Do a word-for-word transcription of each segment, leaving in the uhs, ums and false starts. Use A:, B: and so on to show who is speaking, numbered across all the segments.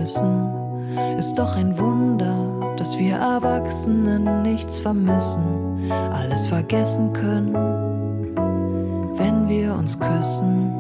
A: müssen. Ist doch ein Wunder, dass wir Erwachsenen nichts vermissen, alles vergessen können, wenn wir uns küssen.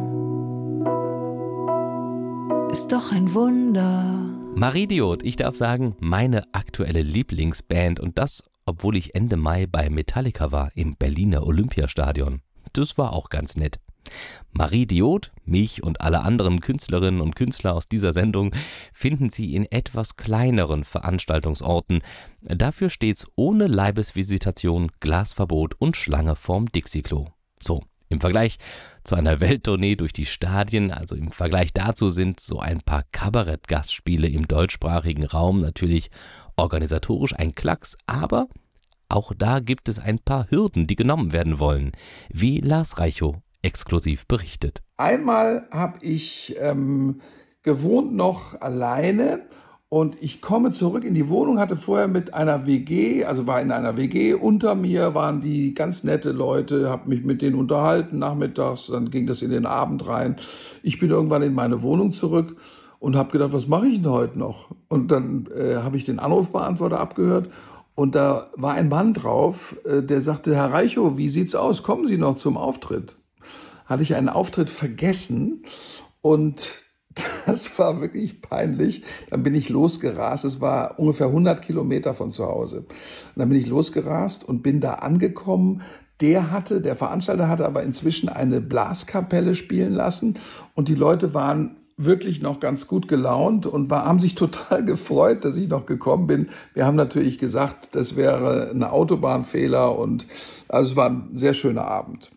A: Ist doch ein Wunder.
B: Maridiot, ich darf sagen, meine aktuelle Lieblingsband, und das, obwohl ich Ende Mai bei Metallica war im Berliner Olympiastadion. Das war auch ganz nett. Maridiot, mich und alle anderen Künstlerinnen und Künstler aus dieser Sendung finden Sie in etwas kleineren Veranstaltungsorten. Dafür stets ohne Leibesvisitation, Glasverbot und Schlange vorm Dixie-Klo. So, im Vergleich zu einer Welttournee durch die Stadien, also im Vergleich dazu sind so ein paar Kabarettgastspiele im deutschsprachigen Raum natürlich organisatorisch ein Klacks, aber auch da gibt es ein paar Hürden, die genommen werden wollen, wie Lars Reichow exklusiv berichtet.
C: Einmal habe ich ähm, gewohnt noch alleine und ich komme zurück in die Wohnung, hatte vorher mit einer W G, also war in einer W G, unter mir waren die ganz nette Leute, habe mich mit denen unterhalten nachmittags, dann ging das in den Abend rein. Ich bin irgendwann in meine Wohnung zurück und habe gedacht, was mache ich denn heute noch? Und dann äh, habe ich den Anrufbeantworter abgehört. Und da war ein Mann drauf, äh, der sagte, Herr Reichow, wie sieht's aus? Kommen Sie noch zum Auftritt? Hatte ich einen Auftritt vergessen und das war wirklich peinlich. Dann bin ich losgerast. Es war ungefähr hundert Kilometer von zu Hause. Und dann bin ich losgerast und bin da angekommen. Der hatte, der Veranstalter hatte aber inzwischen eine Blaskapelle spielen lassen und die Leute waren wirklich noch ganz gut gelaunt und war, haben sich total gefreut, dass ich noch gekommen bin. Wir haben natürlich gesagt, das wäre ein Autobahnfehler und also es war ein sehr schöner Abend.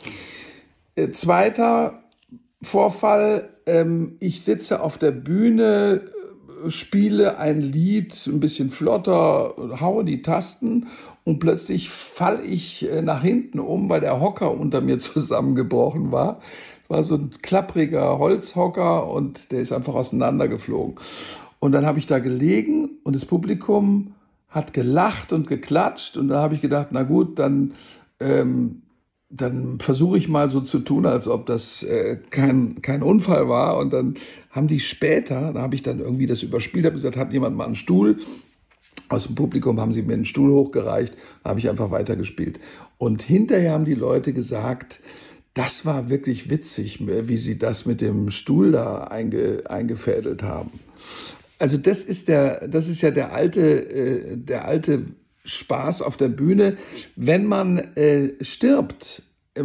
C: Äh, zweiter Vorfall, ähm, ich sitze auf der Bühne, spiele ein Lied ein bisschen flotter, haue die Tasten und plötzlich falle ich nach hinten um, weil der Hocker unter mir zusammengebrochen war. War so ein klappriger Holzhocker und der ist einfach auseinandergeflogen. Und dann habe ich da gelegen und das Publikum hat gelacht und geklatscht und da habe ich gedacht, na gut, dann, ähm, dann versuche ich mal so zu tun, als ob das äh, kein, kein Unfall war. Und dann haben die später, da habe ich dann irgendwie das überspielt, habe gesagt, hat jemand mal einen Stuhl? Aus dem Publikum haben sie mir einen Stuhl hochgereicht, da habe ich einfach weitergespielt. Und hinterher haben die Leute gesagt, das war wirklich witzig, wie sie das mit dem Stuhl da einge, eingefädelt haben. Also das ist der, das ist ja der alte, äh, der alte Spaß auf der Bühne. Wenn man äh, stirbt, äh,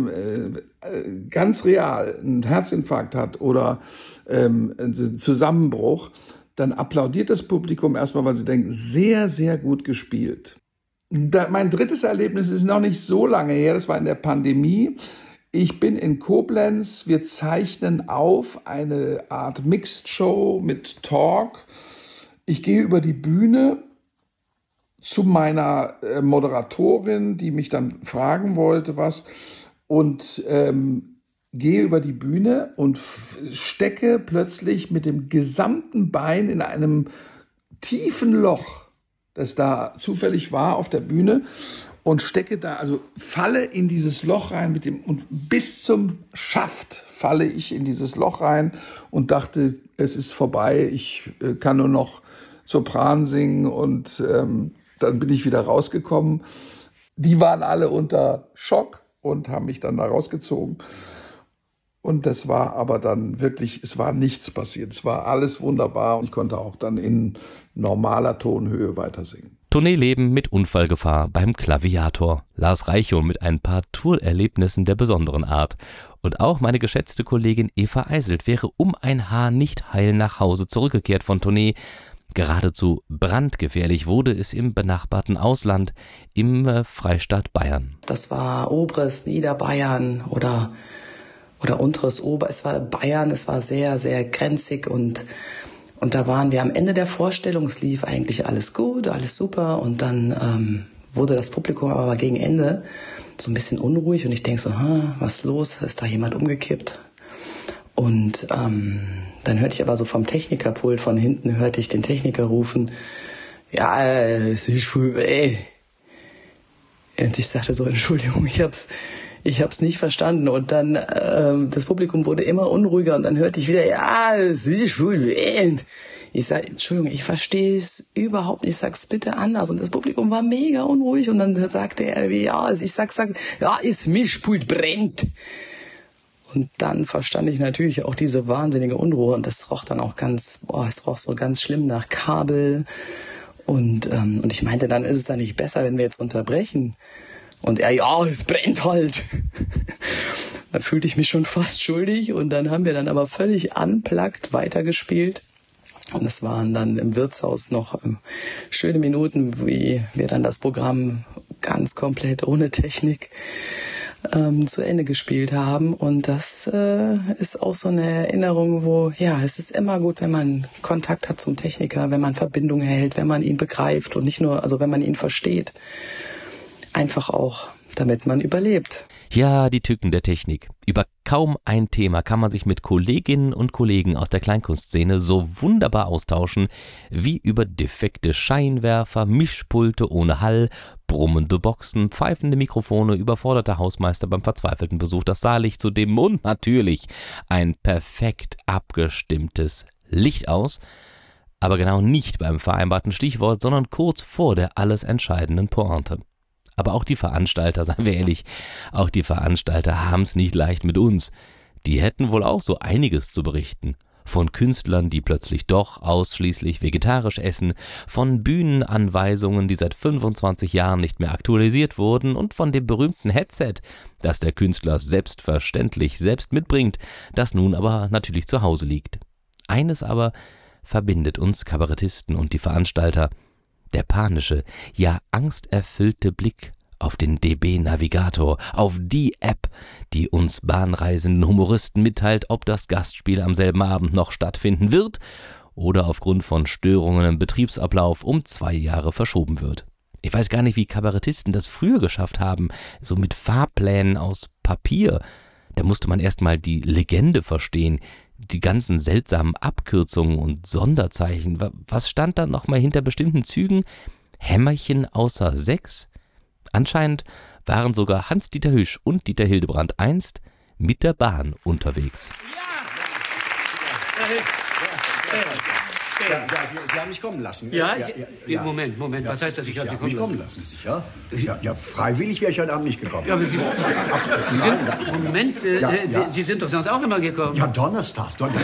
C: ganz real, einen Herzinfarkt hat oder ähm, einen Zusammenbruch, dann applaudiert das Publikum erstmal, weil sie denken, sehr, sehr gut gespielt. Da, mein drittes Erlebnis ist noch nicht so lange her, das war in der Pandemie. Ich bin in Koblenz, wir zeichnen auf eine Art Mixed Show mit Talk. Ich gehe über die Bühne zu meiner äh, Moderatorin, die mich dann fragen wollte, was, und ähm, gehe über die Bühne und f- stecke plötzlich mit dem gesamten Bein in einem tiefen Loch, das da zufällig war auf der Bühne. Und stecke da, also falle in dieses Loch rein mit dem, und bis zum Schaft falle ich in dieses Loch rein und dachte, es ist vorbei, ich äh, kann nur noch Sopran singen und ähm, dann bin ich wieder rausgekommen. Die waren alle unter Schock und haben mich dann da rausgezogen. Und das war aber dann wirklich, es war nichts passiert. Es war alles wunderbar und ich konnte auch dann in normaler Tonhöhe weiter singen.
B: Tourneeleben mit Unfallgefahr beim Klaviator. Lars Reichow mit ein paar Tourerlebnissen der besonderen Art. Und auch meine geschätzte Kollegin Eva Eiselt wäre um ein Haar nicht heil nach Hause zurückgekehrt von Tournee. Geradezu brandgefährlich wurde es im benachbarten Ausland, im äh, Freistaat Bayern.
D: Das war oberes Niederbayern oder, oder unteres Ober. Es war Bayern, es war sehr, sehr grenzig und Und da waren wir am Ende der Vorstellung, es lief eigentlich alles gut, alles super. Und dann ähm, wurde das Publikum aber gegen Ende so ein bisschen unruhig. Und ich denke so, was ist los? Ist da jemand umgekippt? Und ähm, dann hörte ich aber so vom Technikerpult von hinten, hörte ich den Techniker rufen, ja, es ist schwul, ey. Und ich sagte so, Entschuldigung, ich hab's, ich hab's nicht verstanden. Und dann, ähm, das Publikum wurde immer unruhiger und dann hörte ich wieder, ja, es ist schwul, ey. Ich sage, Entschuldigung, ich verstehe es überhaupt nicht, ich sag's bitte anders. Und das Publikum war mega unruhig und dann sagte er, ja, ich sag, sag, ja, das Mischpult brennt. Und dann verstand ich natürlich auch diese wahnsinnige Unruhe und das roch dann auch ganz, boah, es roch so ganz schlimm nach Kabel. Und, ähm, und ich meinte, dann ist es dann nicht besser, wenn wir jetzt unterbrechen. Und er, ja, es brennt halt. Da fühlte ich mich schon fast schuldig und dann haben wir dann aber völlig unplugged weitergespielt. Und es waren dann im Wirtshaus noch ähm, schöne Minuten, wie wir dann das Programm ganz komplett ohne Technik ähm, zu Ende gespielt haben. Und das äh, ist auch so eine Erinnerung, wo, ja, es ist immer gut, wenn man Kontakt hat zum Techniker, wenn man Verbindung hält, wenn man ihn begreift und nicht nur, also wenn man ihn versteht. Einfach auch, damit man überlebt.
B: Ja, die Tücken der Technik. Über kaum ein Thema kann man sich mit Kolleginnen und Kollegen aus der Kleinkunstszene so wunderbar austauschen wie über defekte Scheinwerfer, Mischpulte ohne Hall, brummende Boxen, pfeifende Mikrofone, überforderte Hausmeister beim verzweifelten Besuch, das Saallicht zu dimmen und natürlich ein perfekt abgestimmtes Licht aus, aber genau nicht beim vereinbarten Stichwort, sondern kurz vor der alles entscheidenden Pointe. Aber auch die Veranstalter, seien wir ehrlich, auch die Veranstalter haben es nicht leicht mit uns. Die hätten wohl auch so einiges zu berichten. Von Künstlern, die plötzlich doch ausschließlich vegetarisch essen, von Bühnenanweisungen, die seit fünfundzwanzig Jahren nicht mehr aktualisiert wurden und von dem berühmten Headset, das der Künstler selbstverständlich selbst mitbringt, das nun aber natürlich zu Hause liegt. Eines aber verbindet uns Kabarettisten und die Veranstalter: der panische, ja angsterfüllte Blick auf den D B-Navigator, auf die App, die uns bahnreisenden Humoristen mitteilt, ob das Gastspiel am selben Abend noch stattfinden wird oder aufgrund von Störungen im Betriebsablauf um zwei Jahre verschoben wird. Ich weiß gar nicht, wie Kabarettisten das früher geschafft haben, so mit Fahrplänen aus Papier. Da musste man erstmal die Legende verstehen, die ganzen seltsamen Abkürzungen und Sonderzeichen. Was stand da nochmal hinter bestimmten Zügen? Hämmerchen außer sechs? Anscheinend waren sogar Hans-Dieter Hüsch und Dieter Hildebrandt einst mit der Bahn unterwegs.
E: Ja, ja, Sie, Sie haben mich kommen lassen.
F: Ja,
E: ja,
F: Sie,
E: ja, ja.
F: Moment, Moment, was heißt das? Ich habe Sie kommen,
E: kommen lassen? Sicher? Ja, ja, freiwillig wäre ich heute Abend nicht gekommen.
F: Ja, aber Sie, Sie sind, Moment, äh,
E: ja,
F: äh,
E: ja.
F: Sie sind doch sonst auch immer gekommen.
E: Ja, donnerstags. Don, don,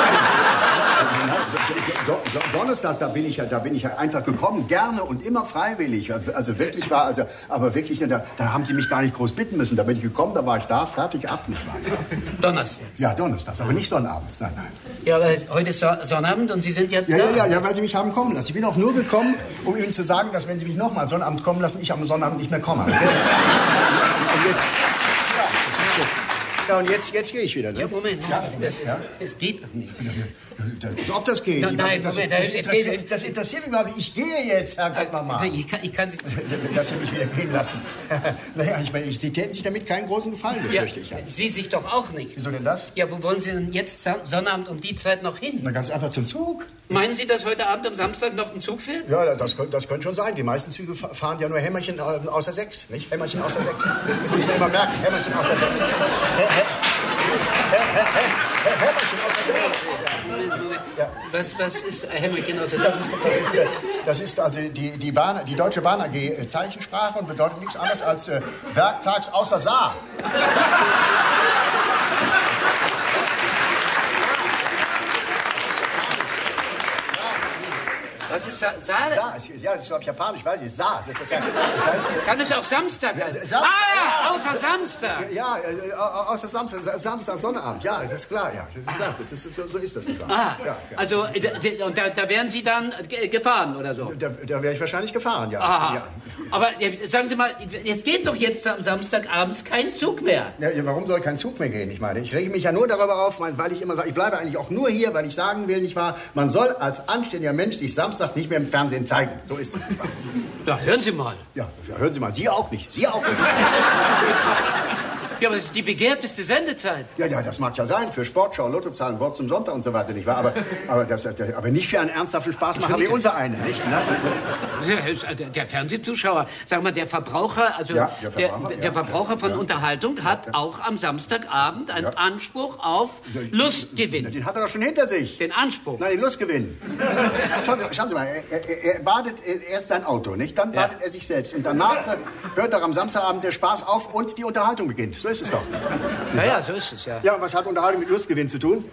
E: don, don, donnerstags, da bin ich ja, da bin ich ja einfach gekommen, gerne und immer freiwillig. Also wirklich war, also, aber wirklich, da, da haben Sie mich gar nicht groß bitten müssen. Da bin ich gekommen, da war ich da, fertig, ab, nicht wahr?
F: Donnerstags?
E: Ja, donnerstags, aber nicht sonnabends, nein, nein.
F: Ja, aber heute ist Sonnabend und Sie sind ja
E: Ja,
F: da.
E: ja, ja, ja, weil Sie mich haben kommen lassen. Ich bin auch nur gekommen, um Ihnen zu sagen, dass wenn Sie mich nochmal Sonnabend kommen lassen, ich am Sonnabend nicht mehr komme. Und jetzt, und jetzt, ja, das ist so. Ja, und jetzt, jetzt gehe ich wieder. Ne?
F: Ja, Moment,
E: ja,
F: das, ist,
E: ja.
F: das geht doch nicht.
E: Ob das geht?
F: No, nein,
E: das,
F: Moment,
E: das,
F: das,
E: interessiert, das interessiert mich überhaupt nicht. Ich gehe jetzt, Herr Kappmann.
F: Ich kann, ich kann Sie...
E: Dass Sie mich wieder gehen lassen. Naja, ich meine, Sie täten sich damit keinen großen Gefallen, befürchte ich.
F: Ja, Sie sich doch auch nicht.
E: Wieso denn das?
F: Ja, wo wollen Sie denn jetzt Sonnabend um die Zeit noch hin?
E: Na, ganz einfach zum Zug.
F: Meinen Sie, dass heute Abend am Samstag noch ein Zug fährt?
E: Ja, das, das könnte schon sein. Die meisten Züge fahren ja nur Hämmerchen außer sechs, nicht? Hämmerchen außer sechs. Das muss man immer merken. Hämmerchen außer sechs. Hä, hä, hä, hä, hä, Hämmerchen außer sechs. Ja.
F: Was, was ist Hämmerchen außer
E: Das
F: sechs?
E: ist, das ist, das ist also die, die, Bahn, die Deutsche Bahn A G Zeichensprache und bedeutet nichts anderes als äh, werktags außer Saar.
F: Was ist Sa Saar?
E: Saar, ja, das ist glaube Japanisch, weiß ich. Saar, das, ist das, das heißt...
F: Kann es auch Samstag
E: Ja,
F: heißen?
E: Samstag,
F: Ah,
E: ja.
F: außer Samstag.
E: Ja, äh, außer Samstag, Samstag, Sonnabend, ja, das ist klar, ja, das ist klar, das ist, so, so ist das. Nicht wahr?
F: Ah,
E: ja, ja.
F: also d- und da, da wären Sie dann ge- gefahren oder so?
E: Da, da wäre ich wahrscheinlich gefahren, ja.
F: Aha.
E: Ja.
F: Aber äh, sagen Sie mal, es geht doch jetzt am Samstagabends kein Zug mehr.
E: Ja, ja, warum soll kein Zug mehr gehen? Ich meine, ich rege mich ja nur darüber auf, weil ich immer sage, ich bleibe eigentlich auch nur hier, weil ich sagen will, nicht wahr? Man soll als anständiger Mensch sich samstags nicht mehr im Fernsehen zeigen. So ist es nicht wahr?
F: Ja, hören Sie mal.
E: Ja, ja, hören Sie mal, Sie auch nicht. Sie auch nicht.
F: Ja, aber das ist die begehrteste Sendezeit.
E: Ja, ja, das mag ja sein. Für Sportschau, Lottozahlen, Wort zum Sonntag und so weiter, nicht wahr? Aber, aber, das, das, aber nicht für einen ernsthaften Spaßmacher wie unser einer, nicht? Ne?
F: Der, der Fernsehzuschauer, sag mal, der Verbraucher, also
E: ja, der Verbraucher,
F: der,
E: ja.
F: der Verbraucher von
E: ja.
F: Unterhaltung hat ja. auch am Samstagabend einen ja. Anspruch auf Lustgewinn.
E: Den hat er doch schon hinter sich.
F: Den Anspruch?
E: Nein, den Lustgewinn. Schauen Sie, schauen Sie mal, er, er, er badet erst sein Auto, nicht? Dann badet ja. er sich selbst. Und danach hört doch am Samstagabend der Spaß auf und die Unterhaltung beginnt. So ist es doch.
F: Ja, ja, so ist es, ja.
E: Ja, und was hat Unterhaltung mit Lustgewinn zu tun?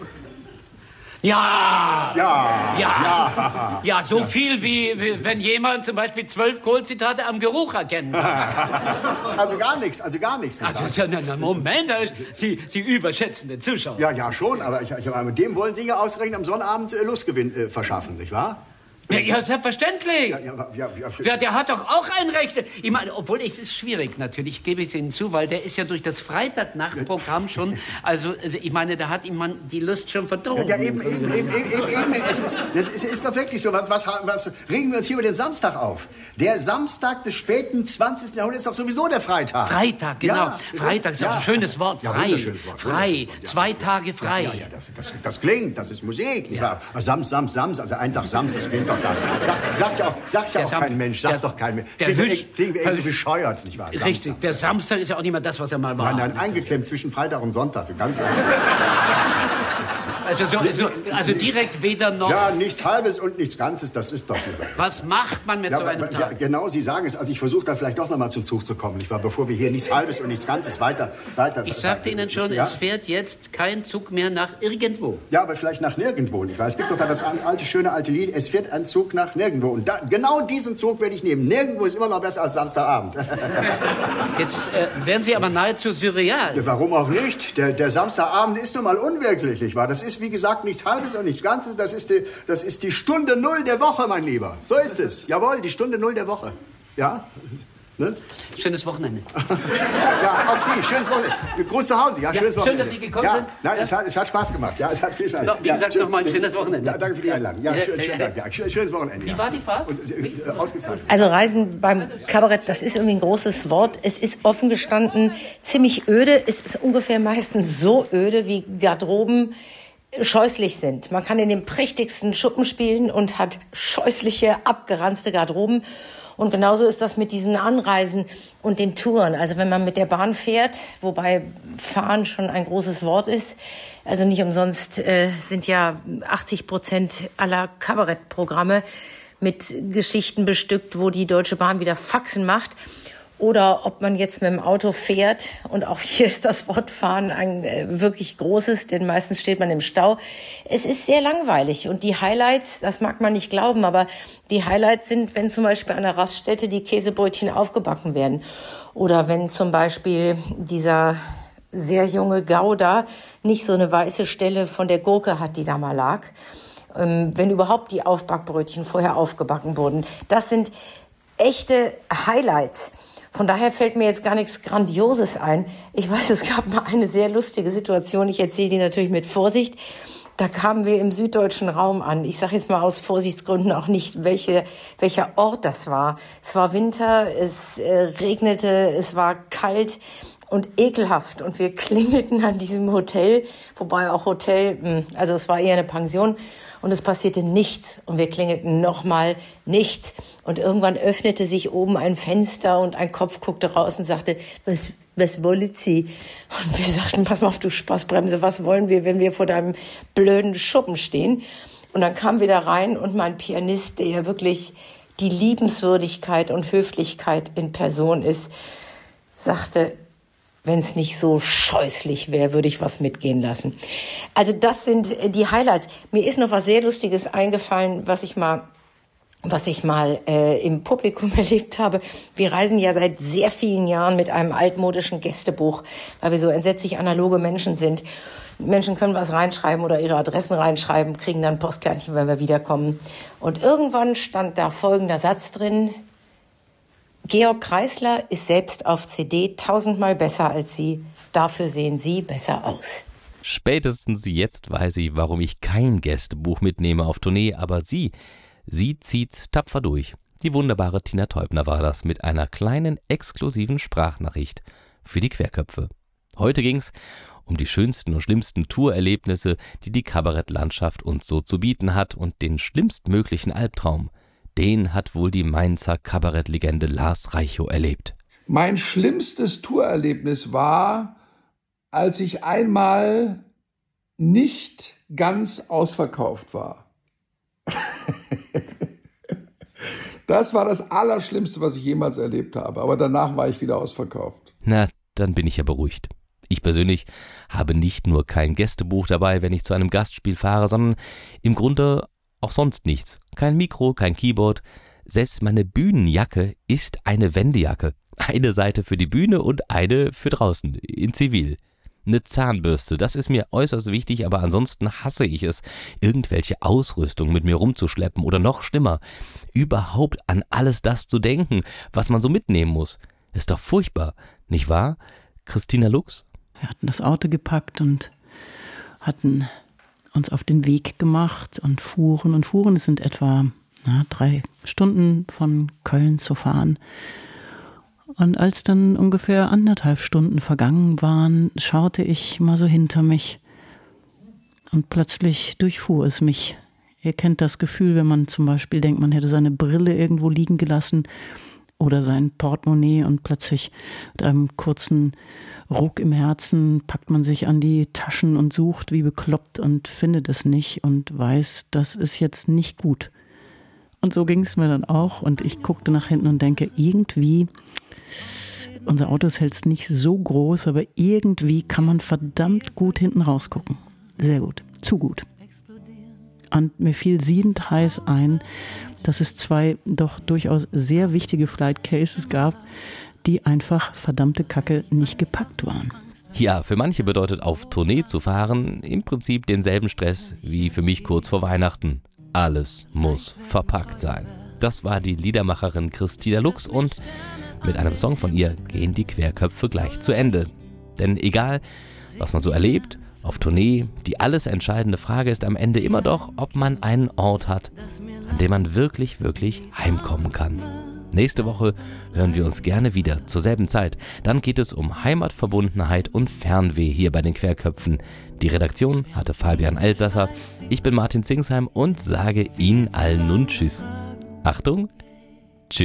F: Ja!
E: Ja!
F: Ja! Ja, ja so ja. viel wie, wie wenn jemand zum Beispiel zwölf Kohl-Zitate am Geruch erkennen kann.
E: Also gar nichts, also gar nichts.
F: Also, na, na, Moment, Sie, Sie überschätzen den Zuschauer.
E: Ja, ja, schon, aber ich, ich, mit dem wollen Sie ja ausgerechnet am Sonnabend äh, Lustgewinn äh, verschaffen, nicht wahr?
F: Ja, ja, selbstverständlich. Ja, ja, ja, ja, ja, der hat doch auch ein Recht. Ich meine, obwohl es ist schwierig natürlich, gebe ich es Ihnen zu, weil der ist ja durch das Freitagnachtprogramm schon, also, also ich meine, da hat ihm man die Lust schon verdorben.
E: Ja, ja eben, eben, eben, eben, eben. Es ist, das ist, ist doch wirklich so. Was, was, was regen wir uns hier über den Samstag auf? Der Samstag des späten zwanzigsten Jahrhunderts ist doch sowieso der Freitag.
F: Freitag, genau. Ja, Freitag ist ja ein schönes Wort. Frei.
E: Ja, Wort.
F: Frei. Ja. Zwei Tage frei.
E: Ja, ja, ja das, das, das klingt, das ist Musik. Ja. Sams, Sams, Sams, also ein Tag Sams, das klingt doch. Sag, sagt ja auch, sagt ja auch kein Mensch, sagt doch kein Mensch. Klingt irgendwie bescheuert, nicht wahr?
F: Samstag. Richtig, der Samstag ist ja auch nicht mehr das, was er mal war.
E: Nein, nein, eingeklemmt zwischen Freitag und Sonntag, ganz einfach.
F: Also, so, so, also direkt weder noch...
E: Ja, nichts Halbes und nichts Ganzes, das ist doch lieber.
F: Was macht man mit ja, so einem Tag?
E: Ja, genau, Sie sagen es. Also ich versuche da vielleicht doch noch mal zum Zug zu kommen, nicht wahr? Bevor wir hier nichts Halbes und nichts Ganzes weiter... weiter
F: ich sagte Ihnen schon, ja? Es fährt jetzt kein Zug mehr nach irgendwo.
E: Ja, aber vielleicht nach nirgendwo, nicht wahr? Es gibt doch da das alte, schöne alte Lied, es fährt ein Zug nach nirgendwo. Und da, genau diesen Zug werde ich nehmen. Nirgendwo ist immer noch besser als Samstagabend.
F: Jetzt äh, werden Sie aber nahezu surreal.
E: Ja, warum auch nicht? Der, der Samstagabend ist nun mal unwirklich, nicht wahr? Das ist, wie gesagt, nichts Halbes und nichts Ganzes. Das ist, die, das ist die Stunde Null der Woche, mein Lieber. So ist es. Jawohl, die Stunde Null der Woche. Ja? Ne?
F: Schönes Wochenende.
E: Ja, auch Sie. Schönes Wochenende. Gruß zu Hause. Ja,
F: ja,
E: schönes Wochenende.
F: Schön, dass Sie gekommen
E: ja,
F: sind.
E: Nein,
F: ja?
E: es, hat, es hat Spaß gemacht. Ja, es hat viel Spaß.
F: No, wie gesagt, ja, nochmal ein schönes Wochenende.
E: Ja, danke für die Einladung. Ja, schön, schönen Dank. Ja, schönes Wochenende.
F: Wie war die Fahrt?
E: Und, äh, ausgezeichnet.
G: Also Reisen beim Kabarett, das ist irgendwie ein großes Wort. Es ist offen gestanden ziemlich öde. Es ist ungefähr meistens so öde, wie Garderoben scheußlich sind. Man kann in den prächtigsten Schuppen spielen und hat scheußliche, abgeranzte Garderoben. Und genauso ist das mit diesen Anreisen und den Touren. Also wenn man mit der Bahn fährt, wobei fahren schon ein großes Wort ist, also nicht umsonst äh, sind ja achtzig Prozent aller Kabarettprogramme mit Geschichten bestückt, wo die Deutsche Bahn wieder Faxen macht. Oder ob man jetzt mit dem Auto fährt, und auch hier ist das Wort fahren ein äh, wirklich großes, denn meistens steht man im Stau. Es ist sehr langweilig und die Highlights, das mag man nicht glauben, aber die Highlights sind, wenn zum Beispiel an der Raststätte die Käsebrötchen aufgebacken werden oder wenn zum Beispiel dieser sehr junge Gouda nicht so eine weiße Stelle von der Gurke hat, die da mal lag. Ähm, wenn überhaupt die Aufbackbrötchen vorher aufgebacken wurden. Das sind echte Highlights. Von daher fällt mir jetzt gar nichts Grandioses ein. Ich weiß, es gab mal eine sehr lustige Situation. Ich erzähle die natürlich mit Vorsicht. Da kamen wir im süddeutschen Raum an. Ich sage jetzt mal aus Vorsichtsgründen auch nicht, welche, welcher Ort das war. Es war Winter, es äh, regnete, es war kalt und ekelhaft. Und wir klingelten an diesem Hotel, wobei auch Hotel, also es war eher eine Pension. Und es passierte nichts. Und wir klingelten nochmal, nichts. Und irgendwann öffnete sich oben ein Fenster und ein Kopf guckte raus und sagte, was, was wollen Sie? Und wir sagten, pass mal auf, du Spaßbremse, was wollen wir, wenn wir vor deinem blöden Schuppen stehen? Und dann kam wir da rein und mein Pianist, der ja wirklich die Liebenswürdigkeit und Höflichkeit in Person ist, sagte, wenn es nicht so scheußlich wäre, würde ich was mitgehen lassen. Also das sind die Highlights. Mir ist noch was sehr Lustiges eingefallen, was ich mal, was ich mal äh, im Publikum erlebt habe. Wir reisen ja seit sehr vielen Jahren mit einem altmodischen Gästebuch, weil wir so entsetzlich analoge Menschen sind. Menschen können was reinschreiben oder ihre Adressen reinschreiben, kriegen dann Postkärtchen, wenn wir wiederkommen. Und irgendwann stand da folgender Satz drin: Georg Kreisler ist selbst auf C D tausendmal besser als Sie. Dafür sehen Sie besser aus.
B: Spätestens jetzt weiß ich, warum ich kein Gästebuch mitnehme auf Tournee, aber sie, sie zieht's tapfer durch. Die wunderbare Tina Teubner war das mit einer kleinen exklusiven Sprachnachricht für die Querköpfe. Heute ging's um die schönsten und schlimmsten Tourerlebnisse, die die Kabarettlandschaft uns so zu bieten hat, und den schlimmstmöglichen Albtraum, den hat wohl die Mainzer Kabarettlegende Lars Reichow erlebt.
C: Mein schlimmstes Tourerlebnis war, als ich einmal nicht ganz ausverkauft war. Das war das Allerschlimmste, was ich jemals erlebt habe. Aber danach war ich wieder ausverkauft.
B: Na, dann bin ich ja beruhigt. Ich persönlich habe nicht nur kein Gästebuch dabei, wenn ich zu einem Gastspiel fahre, sondern im Grunde auch sonst nichts. Kein Mikro, kein Keyboard. Selbst meine Bühnenjacke ist eine Wendejacke. Eine Seite für die Bühne und eine für draußen, in Zivil. Eine Zahnbürste, das ist mir äußerst wichtig, aber ansonsten hasse ich es, irgendwelche Ausrüstung mit mir rumzuschleppen oder noch schlimmer, überhaupt an alles das zu denken, was man so mitnehmen muss. Ist doch furchtbar, nicht wahr, Christina Lux?
H: Wir hatten das Auto gepackt und hatten uns auf den Weg gemacht und fuhren und fuhren. Es sind etwa na, drei Stunden von Köln zu fahren. Und als dann ungefähr anderthalb Stunden vergangen waren, schaute ich mal so hinter mich und plötzlich durchfuhr es mich. Ihr kennt das Gefühl, wenn man zum Beispiel denkt, man hätte seine Brille irgendwo liegen gelassen oder sein Portemonnaie und plötzlich mit einem kurzen Ruck im Herzen packt man sich an die Taschen und sucht wie bekloppt und findet es nicht und weiß, das ist jetzt nicht gut. Und so ging es mir dann auch und ich guckte nach hinten und denke, irgendwie... Unser Auto ist jetzt nicht so groß, aber irgendwie kann man verdammt gut hinten rausgucken. Sehr gut, zu gut. Und mir fiel siedend heiß ein, dass es zwei doch durchaus sehr wichtige Flight Cases gab, die einfach verdammte Kacke nicht gepackt waren.
B: Ja, für manche bedeutet auf Tournee zu fahren im Prinzip denselben Stress wie für mich kurz vor Weihnachten. Alles muss verpackt sein. Das war die Liedermacherin Christina Lux und mit einem Song von ihr gehen die Querköpfe gleich zu Ende. Denn egal, was man so erlebt, auf Tournee, die alles entscheidende Frage ist am Ende immer doch, ob man einen Ort hat, an dem man wirklich, wirklich heimkommen kann. Nächste Woche hören wir uns gerne wieder zur selben Zeit. Dann geht es um Heimatverbundenheit und Fernweh hier bei den Querköpfen. Die Redaktion hatte Fabian Elsasser. Ich bin Martin Zingsheim und sage Ihnen allen nun Tschüss. Achtung,